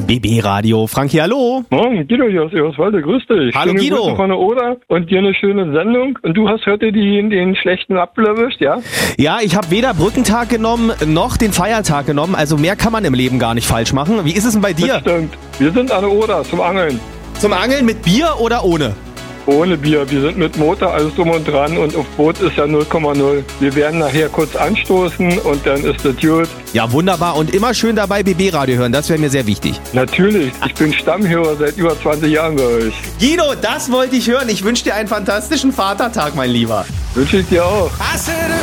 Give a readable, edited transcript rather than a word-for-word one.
BB Radio. Frankie, hallo. Morgen, Guido hier aus Eberswalde, grüß dich. Hallo Schöne Guido. Grüße von der Oder und dir eine schöne Sendung. Und du hast heute den schlechten Apfel erwischt, ja? Ja, ich habe weder Brückentag genommen, noch den Feiertag genommen. Also mehr kann man im Leben gar nicht falsch machen. Wie ist es denn bei Das dir? stimmt. Wir sind an der Oder zum Angeln. Zum Angeln mit Bier oder ohne? Ohne Bier. Wir sind mit Motor, alles drum und dran. Und auf Boot ist ja 0,0. Wir werden nachher kurz anstoßen und dann ist das gut. Ja, wunderbar. Und immer schön dabei BB Radio hören. Das wäre mir sehr wichtig. Natürlich. Ich bin Stammhörer seit über 20 Jahren bei euch. Guido, das wollte ich hören. Ich wünsche dir einen fantastischen Vatertag, mein Lieber. Wünsche ich dir auch. I said